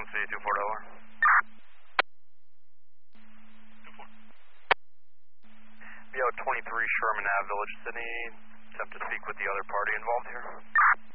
City 2-4 Delaware. 2-4. BO 23 Sherman Ave, Village City. Attempt to speak with the other party involved here.